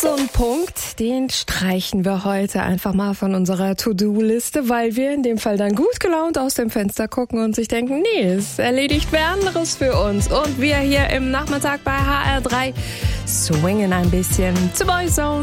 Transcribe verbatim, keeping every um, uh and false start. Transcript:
So ein Punkt, den streichen wir heute einfach mal von unserer To-Do-Liste, weil wir in dem Fall dann gut gelaunt aus dem Fenster gucken und sich denken, nee, es erledigt wer anderes für uns. Und wir hier im Nachmittag bei H R drei swingen ein bisschen zur Boyzone.